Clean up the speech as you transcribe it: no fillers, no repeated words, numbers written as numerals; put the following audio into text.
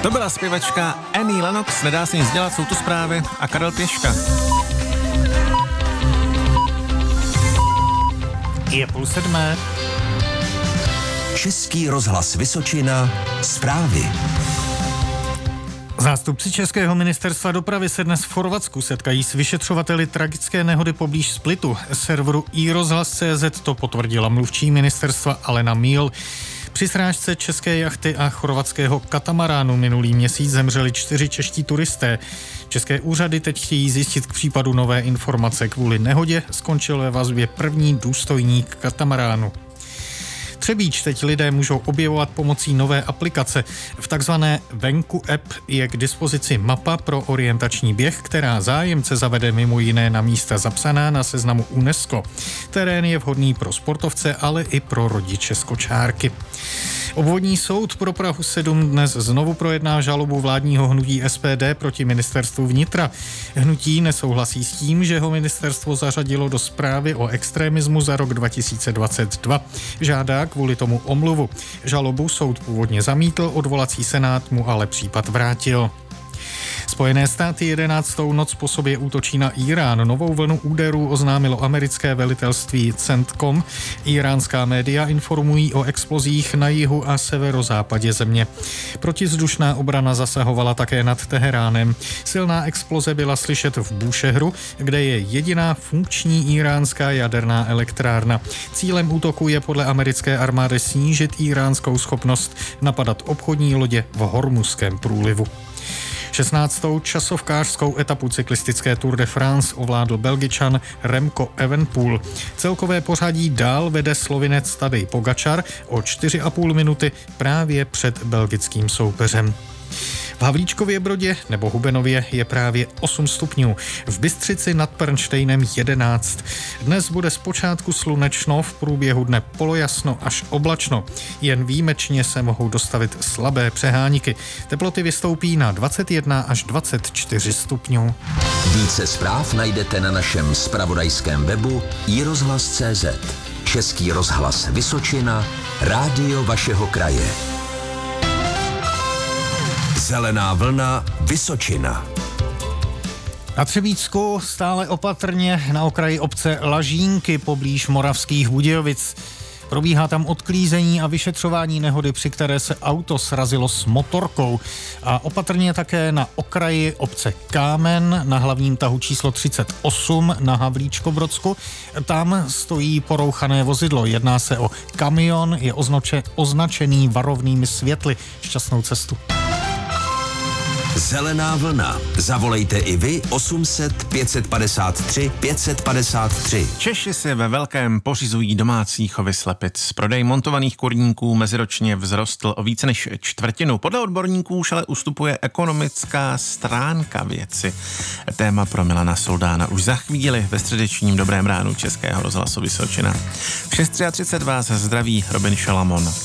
To byla zpěvačka Annie Lennox, nedá se nic dělat, jsou tu zprávy a Karel Pěška. Je 6:30. Český rozhlas Vysočina, zprávy. Zástupci Českého ministerstva dopravy se dnes v Chorvatsku setkají s vyšetřovateli tragické nehody poblíž Splitu. Serveru iRozhlas.cz to potvrdila mluvčí ministerstva Alena Míl. Při srážce české jachty a chorvatského katamaránu minulý měsíc zemřeli 4 čeští turisté. České úřady teď chtějí zjistit k případu nové informace. Kvůli nehodě skončil ve vazbě první důstojník katamaránu. Třebíč teď lidé můžou objevovat pomocí nové aplikace. V takzvané Venku app je k dispozici mapa pro orientační běh, která zájemce zavede mimo jiné na místa zapsaná na seznamu UNESCO. Terén je vhodný pro sportovce, ale i pro rodiče z kočárky. Obvodní soud pro Prahu 7 dnes znovu projedná žalobu vládního hnutí SPD proti ministerstvu vnitra. Hnutí nesouhlasí s tím, že ho ministerstvo zařadilo do zprávy o extremismu za rok 2022. Žádá kvůli tomu omluvu. Žalobu soud původně zamítl, odvolací senát mu ale případ vrátil. Spojené státy 11. noc po sobě útočí na Irán. Novou vlnu úderů oznámilo americké velitelství CENTCOM. Iránská média informují o explozích na jihu a severozápadě země. Protivzdušná obrana zasahovala také nad Teheránem. Silná exploze byla slyšet v Búšehru, kde je jediná funkční iránská jaderná elektrárna. Cílem útoku je podle americké armády snížit iránskou schopnost napadat obchodní lodě v Hormuzském průlivu. 16. časovkářskou etapu cyklistické Tour de France ovládl Belgičan Remco Evenepoel. Celkové pořadí dál vede Slovinec Tadej Pogačar o 4,5 minuty právě před belgickým soupeřem. V Havlíčkově Brodě nebo Hubenově je právě 8 stupňů. V Bystřici nad Pernštejnem 11. Dnes bude zpočátku slunečno, v průběhu dne polojasno až oblačno. Jen výjimečně se mohou dostavit slabé přeháníky. Teploty vystoupí na 21 až 24 stupňů. Více zpráv najdete na našem zpravodajském webu iRozhlas.cz. Český rozhlas Vysočina, rádio vašeho kraje. Zelená vlna Vysočina. Na Třebíčsku stále opatrně na okraji obce Lažínky poblíž Moravských Budějovic. Probíhá tam odklízení a vyšetřování nehody, při které se auto srazilo s motorkou. A opatrně také na okraji obce Kámen na hlavním tahu číslo 38 na Havlíčkobrodsku. Tam stojí porouchané vozidlo. Jedná se o kamion, je označený varovnými světly. Šťastnou cestu. Zelená vlna. Zavolejte i vy 800 553 553. Češi si ve velkém pořizují domácí chovy slepic. Prodej montovaných kurníků meziročně vzrostl o více než čtvrtinu. Podle odborníků už ale ustupuje ekonomická stránka věci. Téma pro Milana Soldána už za chvíli ve středečním Dobrém ránu Českého rozhlasu Vysočina. V 6:30 vás zdraví Robin Šalamon.